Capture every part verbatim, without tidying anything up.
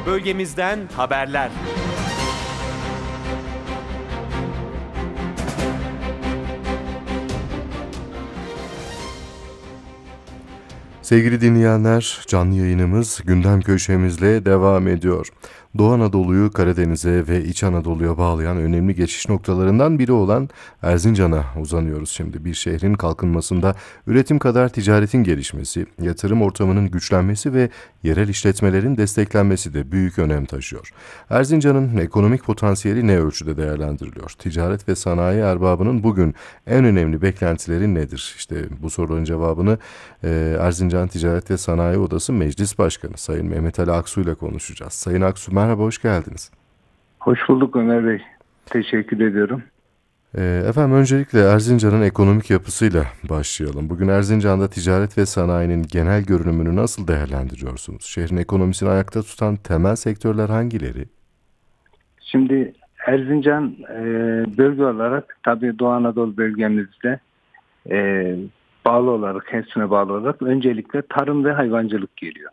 Bölgemizden haberler. Sevgili dinleyenler, canlı yayınımız gündem köşemizle devam ediyor. Doğu Anadolu'yu Karadeniz'e ve İç Anadolu'ya bağlayan önemli geçiş noktalarından biri olan Erzincan'a uzanıyoruz şimdi. Bir şehrin kalkınmasında üretim kadar ticaretin gelişmesi, yatırım ortamının güçlenmesi ve yerel işletmelerin desteklenmesi de büyük önem taşıyor. Erzincan'ın ekonomik potansiyeli ne ölçüde değerlendiriliyor? Ticaret ve sanayi erbabının bugün en önemli beklentileri nedir? İşte bu soruların cevabını e, Erzincan Ticaret ve Sanayi Odası Meclis Başkanı Sayın Mehmet Ali Aksu ile konuşacağız. Sayın Aksu, merhaba, hoş geldiniz. Hoş bulduk Ömer Bey. Teşekkür ediyorum. E, efendim öncelikle Erzincan'ın ekonomik yapısıyla başlayalım. Bugün Erzincan'da ticaret ve sanayinin genel görünümünü nasıl değerlendiriyorsunuz? Şehrin ekonomisini ayakta tutan temel sektörler hangileri? Şimdi Erzincan e, bölge olarak tabii Doğu Anadolu bölgemizde e, bağlı olarak, hepsine bağlı olarak öncelikle tarım ve hayvancılık geliyor.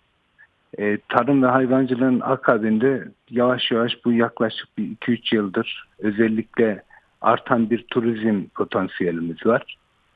E, tarım ve hayvancılığın akabinde yavaş yavaş bu yaklaşık bir iki üç yıldır özellikle artan bir turizm potansiyelimiz var.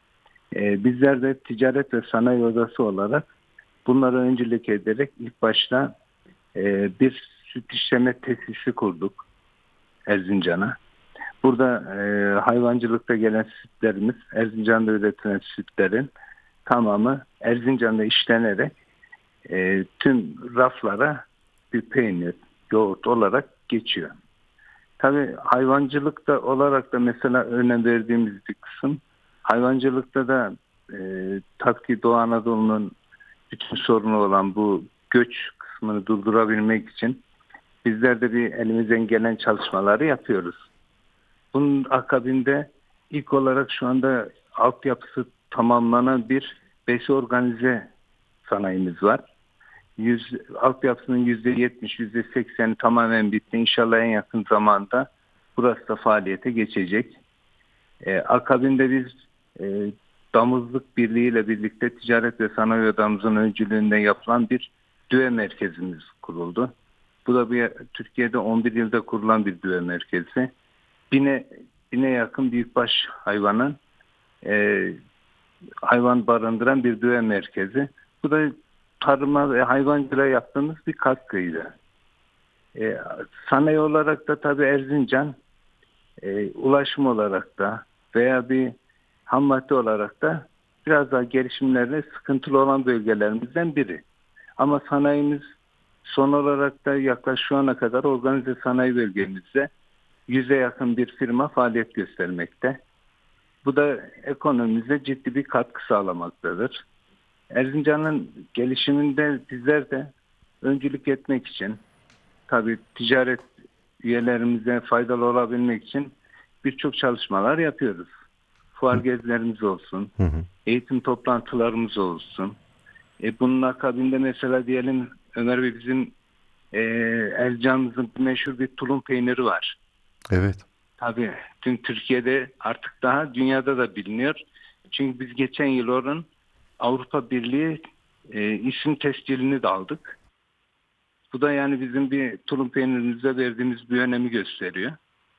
E, bizler de Ticaret ve Sanayi Odası olarak bunlara öncülük ederek ilk başta e, bir süt işleme tesisi kurduk Erzincan'a. Burada e, hayvancılıkta gelen sütlerimiz, Erzincan'da üretilen sütlerin tamamı Erzincan'da işlenerek e, tüm raflara bir peynir, yoğurt olarak geçiyor. Tabii hayvancılıkta olarak da mesela önem verdiğimiz bir kısım, hayvancılıkta da e, tabii ki Doğu Anadolu'nun bütün sorunu olan bu göç kısmını durdurabilmek için bizler de bir elimizden gelen çalışmaları yapıyoruz. Bunun akabinde ilk olarak şu anda altyapısı tamamlanan bir besi organize sanayimiz var. Yüz, altyapısının yüzde yetmiş, yüzde sekseni tamamen bitti. İnşallah en yakın zamanda burası da faaliyete geçecek. Ee, akabinde biz e, Damızlık Birliği ile birlikte Ticaret ve Sanayi Odamızın öncülüğünde yapılan bir düve merkezimiz kuruldu. Bu da bir, Türkiye'de on bir yılda kurulan bir düve merkezi. Bine, bine yakın büyükbaş hayvanın e, hayvan barındıran bir düve merkezi. Bu da tarıma ve hayvancılığa yaptığımız bir katkıydı. E, sanayi olarak da tabii Erzincan e, ulaşım olarak da veya bir ham madde olarak da biraz daha gelişimlerle sıkıntılı olan bölgelerimizden biri. Ama sanayimiz son olarak da yaklaşık şu ana kadar organize sanayi bölgemizde yüze yakın bir firma faaliyet göstermekte. Bu da ekonomimize ciddi bir katkı sağlamaktadır. Erzincan'ın gelişiminde bizler de öncülük etmek için, tabii ticaret üyelerimize faydalı olabilmek için birçok çalışmalar yapıyoruz. Fuar gezilerimiz olsun, Hı hı. eğitim toplantılarımız olsun. E bunun akabinde mesela diyelim Ömer Bey, bizim e, Erzincan'ımızın meşhur bir tulum peyniri var. Evet. Tabii tüm Türkiye'de, artık daha dünyada da biliniyor. Çünkü biz geçen yıl onun Avrupa Birliği e, isim tescilini de aldık. Bu da yani bizim bir tulum peynirimize verdiğimiz bir önemi gösteriyor.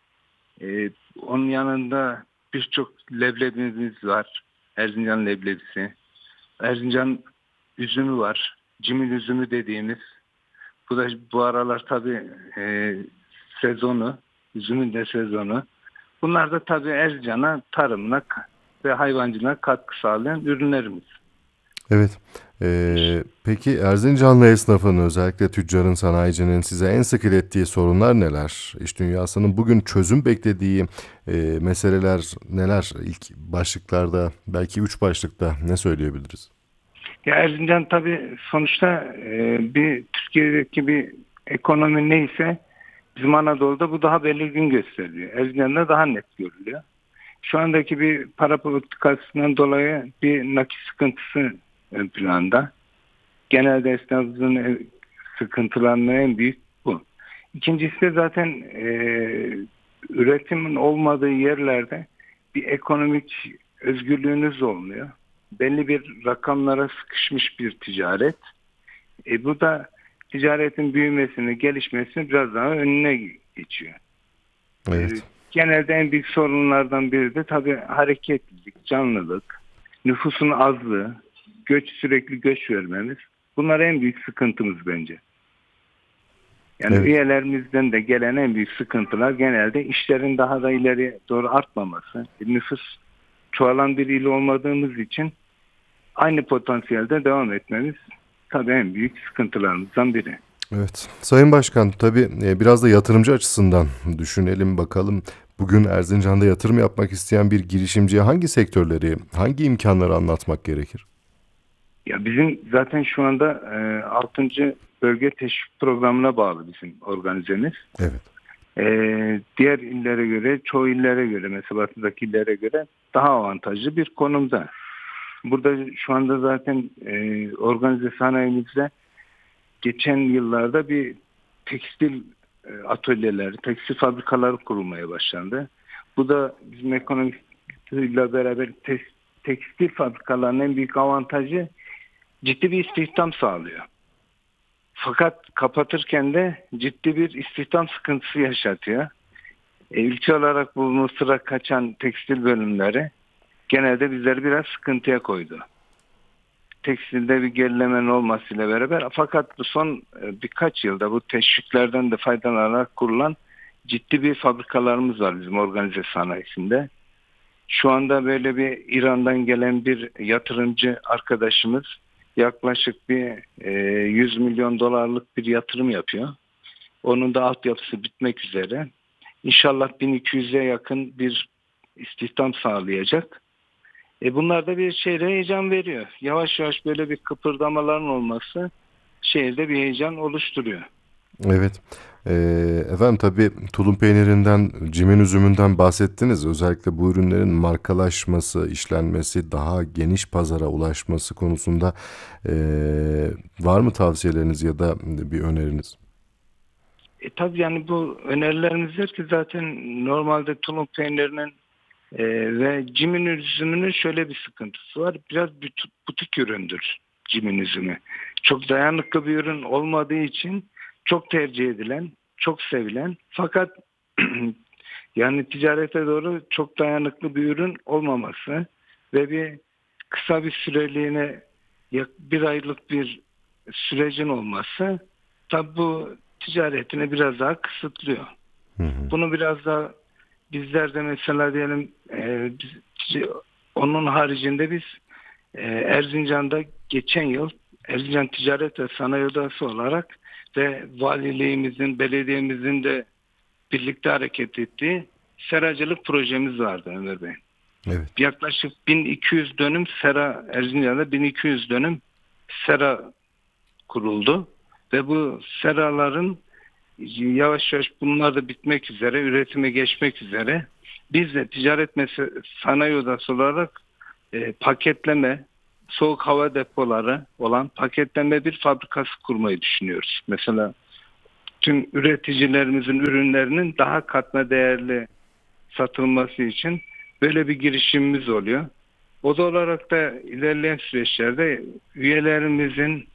E, onun yanında birçok leblebimiz var. Erzincan leblebisi. Erzincan üzümü var. Cimil üzümü dediğimiz. Bu da bu aralar tabii e, sezonu. Üzümün de sezonu. Bunlar da tabii Erzincan'a tarımına ve hayvancılığa katkı sağlayan ürünlerimiz. Evet. Ee, peki Erzincanlı esnafın, özellikle tüccarın, sanayicinin size en sık ilettiği sorunlar neler? İş dünyasının bugün çözüm beklediği e, meseleler neler? İlk başlıklarda, belki üç başlıkta ne söyleyebiliriz? Ya Erzincan tabii sonuçta e, bir Türkiye'deki bir ekonomi neyse bizim Anadolu'da bu daha belirgin gösteriliyor. Erzincan'da daha net görülüyor. Şu andaki bir para politikasından dolayı bir nakit sıkıntısı ön planda. Genelde esnafımızın e, sıkıntılarının en büyük bu. İkincisi de zaten e, üretimin olmadığı yerlerde bir ekonomik özgürlüğünüz olmuyor. Belli bir rakamlara sıkışmış bir ticaret. E, bu da ticaretin büyümesini, gelişmesini biraz daha önüne geçiyor. Evet. Genelde en büyük sorunlardan biri de tabii hareketlilik, canlılık, nüfusun azlığı, göç sürekli göç vermemiz. Bunlar en büyük sıkıntımız bence. Yani Evet. üyelerimizden de gelen en büyük sıkıntılar genelde işlerin daha da ileri doğru artmaması. Nüfus çoğalan bir il olmadığımız için aynı potansiyelde devam etmemiz tabii en büyük sıkıntılarımızdan biri. Evet. Sayın Başkan, tabii e, biraz da yatırımcı açısından düşünelim bakalım. Bugün Erzincan'da yatırım yapmak isteyen bir girişimciye hangi sektörleri, hangi imkanları anlatmak gerekir? Ya bizim zaten şu anda e, altıncı bölge teşvik programına bağlı bizim organizemiz. Evet. E, diğer illere göre, çoğu illere göre, mesela batıdaki illere göre daha avantajlı bir konumda. Burada şu anda zaten e, organize sanayimizde geçen yıllarda bir tekstil e, atölyeleri, tekstil fabrikaları kurulmaya başlandı. Bu da bizim ekonomiyle beraber te- tekstil fabrikalarının en büyük avantajı ciddi bir istihdam sağlıyor. Fakat kapatırken de ciddi bir istihdam sıkıntısı yaşatıyor. E, ülke olarak bu Mısır'a kaçan tekstil bölümleri genelde bizleri biraz sıkıntıya koydu. Tekstilde bir gerilemenin olmasıyla beraber, fakat bu son e, birkaç yılda bu teşviklerden de faydalanarak kurulan ciddi bir fabrikalarımız var bizim organize sanayisinde. Şu anda böyle bir İran'dan gelen bir yatırımcı arkadaşımız yaklaşık bir e, yüz milyon dolarlık bir yatırım yapıyor. Onun da altyapısı bitmek üzere. İnşallah bin iki yüze yakın bir istihdam sağlayacak. E bunlar da bir şehre heyecan veriyor. Yavaş yavaş böyle bir kıpırdamaların olması şehirde bir heyecan oluşturuyor. Evet. Ee, efendim tabii tulum peynirinden, cimin üzümünden bahsettiniz. Özellikle bu ürünlerin markalaşması, işlenmesi, daha geniş pazara ulaşması konusunda ee, var mı tavsiyeleriniz ya da bir öneriniz? E tabii yani bu önerilerimiz var ki zaten normalde tulum peynirinin e, ve cimin üzümünün şöyle bir sıkıntısı var. Biraz büt- butik üründür cimin üzümü. Çok dayanıklı bir ürün olmadığı için çok tercih edilen, çok sevilen, fakat yani ticarete doğru çok dayanıklı bir ürün olmaması ve bir kısa bir süreliğine yak- bir aylık bir sürecin olması tabi bu ticaretini biraz daha kısıtlıyor. Hı hı. Bunu biraz daha bizler de mesela diyelim e, biz- onun haricinde biz e, Erzincan'da geçen yıl Erzincan Ticaret ve Sanayi Odası olarak ve valiliğimizin, belediyemizin de birlikte hareket ettiği seracılık projemiz vardı Ömer Bey. Evet. Yaklaşık bin iki yüz dönüm sera, Erzincan'da bin iki yüz dönüm sera kuruldu ve bu seraların yavaş yavaş bunlar da bitmek üzere, üretime geçmek üzere. Biz de ticaret Mes- sanayi odası olarak e, paketleme, soğuk hava depoları olan paketleme bir fabrikası kurmayı düşünüyoruz. Mesela tüm üreticilerimizin ürünlerinin daha katma değerli satılması için böyle bir girişimimiz oluyor. O da olarak da ilerleyen süreçlerde üyelerimizin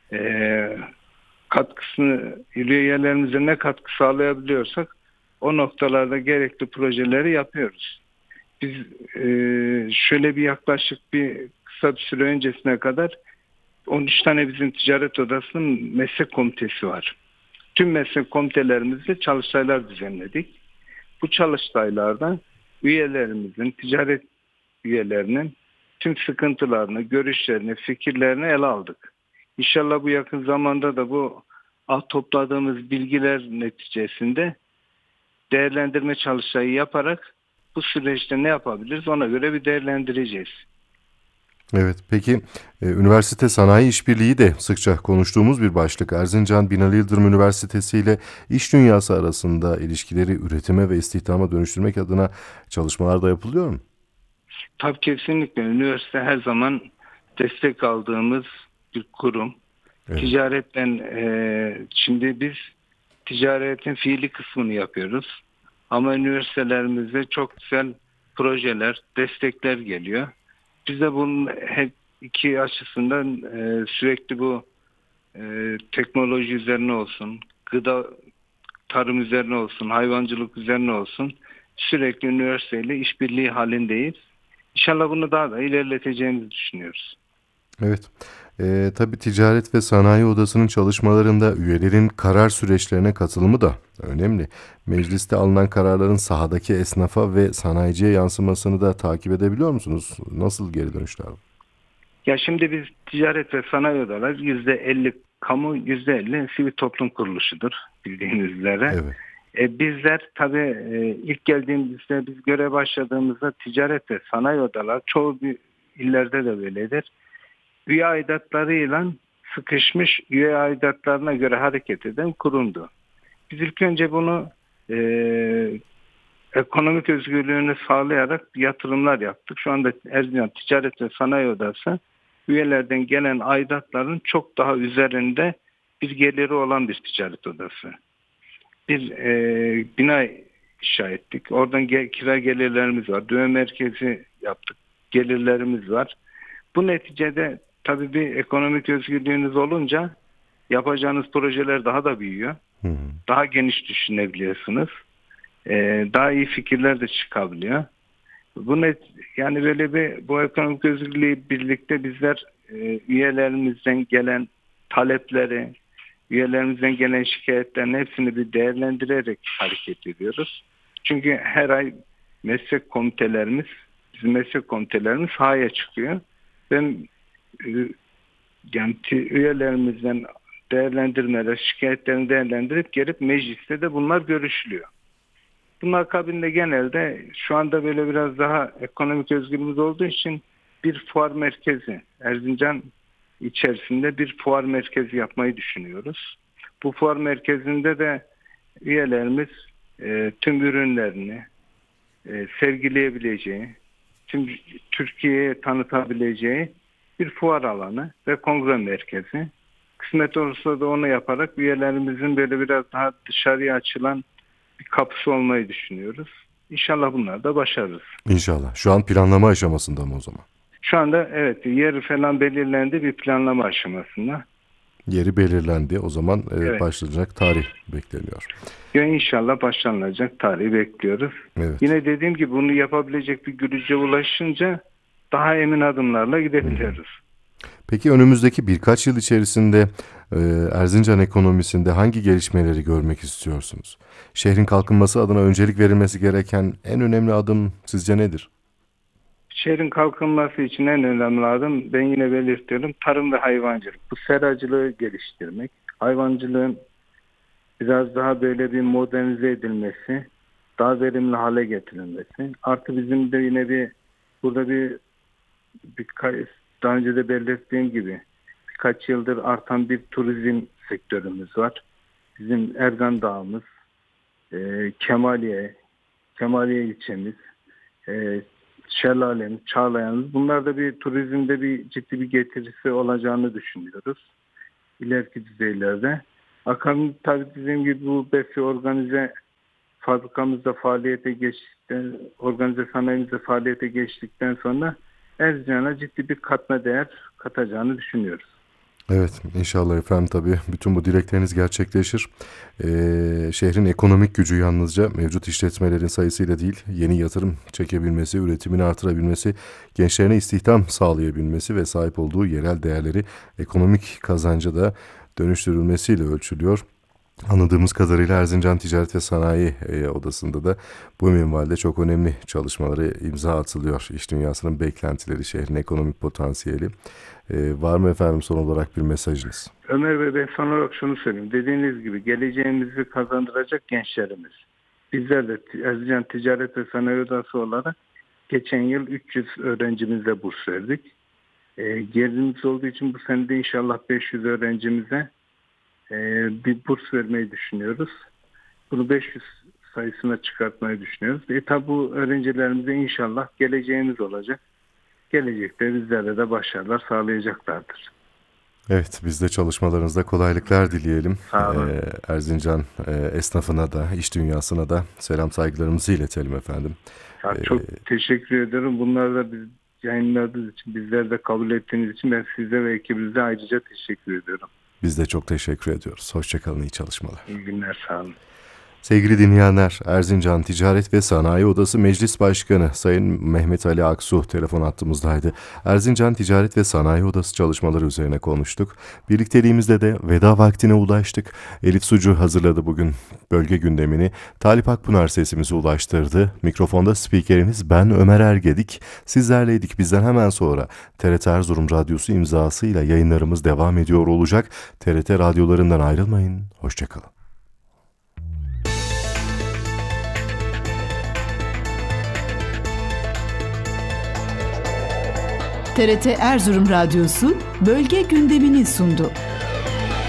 e, katkısını, üyelerimize ne katkı sağlayabiliyorsak o noktalarda gerekli projeleri yapıyoruz. Biz e, şöyle bir yaklaşık bir kısa bir süre öncesine kadar on üç tane bizim ticaret odasının meslek komitesi var. Tüm meslek komitelerimizde çalıştaylar düzenledik. Bu çalıştaylarda üyelerimizin, ticaret üyelerinin tüm sıkıntılarını, görüşlerini, fikirlerini ele aldık. İnşallah bu yakın zamanda da bu alt topladığımız bilgiler neticesinde değerlendirme çalıştayı yaparak bu süreçte ne yapabiliriz ona göre bir değerlendireceğiz. Evet, peki e, üniversite sanayi işbirliği de sıkça konuştuğumuz bir başlık. Erzincan Binali Yıldırım Üniversitesi ile iş dünyası arasında ilişkileri üretime ve istihdama dönüştürmek adına çalışmalar da yapılıyor mu? Tabii kesinlikle üniversite her zaman destek aldığımız bir kurum. Evet, Ticaretten e, şimdi biz ticaretin fiili kısmını yapıyoruz. Ama üniversitelerimizde çok güzel projeler, destekler geliyor. Biz de bunun her iki açısından e, sürekli bu e, teknoloji üzerine olsun, gıda, tarım üzerine olsun, hayvancılık üzerine olsun sürekli üniversiteyle işbirliği halindeyiz. İnşallah bunu daha da ilerleteceğimizi düşünüyoruz. Evet. Ee, tabii Ticaret ve Sanayi Odası'nın çalışmalarında üyelerin karar süreçlerine katılımı da önemli. Mecliste alınan kararların sahadaki esnafa ve sanayiciye yansımasını da takip edebiliyor musunuz? Nasıl geri dönüşler var? Ya şimdi biz ticaret ve sanayi odaları yüzde elli kamu, yüzde elli sivil toplum kuruluşudur bildiğiniz üzere. Evet. E, bizler tabii e, ilk geldiğimizde biz görev başladığımızda ticaret ve sanayi odaları çoğu bir illerde de böyledir. Üye aidatlarıyla sıkışmış üye aidatlarına göre hareket eden kurumdu. Biz ilk önce bunu e, ekonomik özgürlüğünü sağlayarak yatırımlar yaptık. Şu anda Erzincan Ticaret ve Sanayi Odası üyelerden gelen aidatların çok daha üzerinde bir geliri olan bir ticaret odası. Bir e, bina inşa ettik. Oradan ge- kira gelirlerimiz var. Döve merkezi yaptık. Gelirlerimiz var. Bu neticede tabii bir ekonomik özgürlüğünüz olunca yapacağınız projeler daha da büyüyor. Hı hı. Daha geniş düşünebiliyorsunuz. Ee, daha iyi fikirler de çıkabiliyor. Bu net, yani böyle bir bu ekonomik özgürlüğü birlikte bizler e, üyelerimizden gelen talepleri, üyelerimizden gelen şikayetlerin hepsini bir değerlendirerek hareket ediyoruz. Çünkü her ay meslek komitelerimiz, bizim meslek komitelerimiz sahaya çıkıyor. Ben e, yani t- üyelerimizden değerlendirmeler, şikayetlerini değerlendirip gelip mecliste de bunlar görüşülüyor. Bunun akabinde genelde şu anda böyle biraz daha ekonomik özgürlüğümüz olduğu için bir fuar merkezi, Erzincan içerisinde bir fuar merkezi yapmayı düşünüyoruz. Bu fuar merkezinde de üyelerimiz e, tüm ürünlerini e, sergileyebileceği, tüm Türkiye'ye tanıtabileceği bir fuar alanı ve kongre merkezi. Kısmet olursa da onu yaparak üyelerimizin böyle biraz daha dışarıya açılan bir kapısı olmayı düşünüyoruz. İnşallah bunları da başarırız. İnşallah. Şu an planlama aşamasında mı o zaman? Şu anda evet yeri falan belirlendi, bir planlama aşamasında. Yeri belirlendi. O zaman e, Evet. başlanacak tarih bekleniyor. Ya inşallah başlanacak tarihi bekliyoruz. Evet. Yine dediğim gibi bunu yapabilecek bir güce ulaşınca daha emin adımlarla gidebiliyoruz. Peki önümüzdeki birkaç yıl içerisinde e, Erzincan ekonomisinde hangi gelişmeleri görmek istiyorsunuz? Şehrin kalkınması adına öncelik verilmesi gereken en önemli adım sizce nedir? Şehrin kalkınması için en önemli adım, ben yine belirtiyorum, tarım ve hayvancılık. Bu seracılığı geliştirmek, hayvancılığın biraz daha böyle bir modernize edilmesi, daha verimli hale getirilmesi. Artı bizim de yine bir burada bir, bir daha önce de belirttiğim gibi birkaç yıldır artan bir turizm sektörümüz var. Bizim Ergan Dağımız, e, Kemaliye, Kemaliye ilçemiz, e, Şelalemiz, Çağlayanımız. Bunlar da bir turizmde bir ciddi bir getirisi olacağını düşünüyoruz. İleriki düzeylerde. Akabinde tabii dediğim gibi bu BEFİ organize fabrikamızda faaliyete geçtikten, organize sanayimizde faaliyete geçtikten sonra Erzincan'a ciddi bir katma değer katacağını düşünüyoruz. Evet, inşallah efendim, tabii bütün bu dilekleriniz gerçekleşir. Ee, şehrin ekonomik gücü yalnızca mevcut işletmelerin sayısıyla değil, yeni yatırım çekebilmesi, üretimini artırabilmesi, gençlerine istihdam sağlayabilmesi ve sahip olduğu yerel değerleri ekonomik kazanca da dönüştürülmesiyle ölçülüyor. Anladığımız kadarıyla Erzincan Ticaret ve Sanayi e, Odası'nda da bu minvalde çok önemli çalışmaları imza atılıyor. İş dünyasının beklentileri, şehrin ekonomik potansiyeli. E, var mı efendim son olarak bir mesajınız? Ömer Bey, ben son olarak şunu söyleyeyim. Dediğiniz gibi geleceğimizi kazandıracak gençlerimiz. Bizler de Erzincan Ticaret ve Sanayi Odası olarak geçen yıl üç yüz öğrencimize burs verdik. E, Gelirimiz olduğu için bu sene de inşallah beş yüz öğrencimize e, bir burs vermeyi düşünüyoruz. Bunu beş yüz sayısına çıkartmayı düşünüyoruz. E tabi bu öğrencilerimize inşallah geleceğimiz olacak. Gelecekte bizlere de başarılar sağlayacaklardır. Evet, biz de çalışmalarınızda kolaylıklar dileyelim. Sağ olun. Ee, Erzincan e, esnafına da, iş dünyasına da selam saygılarımızı iletelim efendim. Ya Ee, çok teşekkür ederim. Bunları da biz yayınladığınız için, bizler de kabul ettiğiniz için ben size ve ekibinize ayrıca teşekkür ediyorum. Biz de çok teşekkür ediyoruz. Hoşçakalın, iyi çalışmalar. İyi günler, sağ olun. Sevgili dinleyenler, Erzincan Ticaret ve Sanayi Odası Meclis Başkanı Sayın Mehmet Ali Aksu telefon hattımızdaydı. Erzincan Ticaret ve Sanayi Odası çalışmaları üzerine konuştuk. Birlikteliğimizde de veda vaktine ulaştık. Elif Sucu hazırladı bugün bölge gündemini. Talip Akpınar sesimizi ulaştırdı. Mikrofonda spikeriniz ben Ömer Ergedik. Sizlerleydik. Bizden hemen sonra T R T Erzurum Radyosu imzasıyla yayınlarımız devam ediyor olacak. T R T radyolarından ayrılmayın. Hoşçakalın. T R T Erzurum Radyosu bölge gündemini sundu.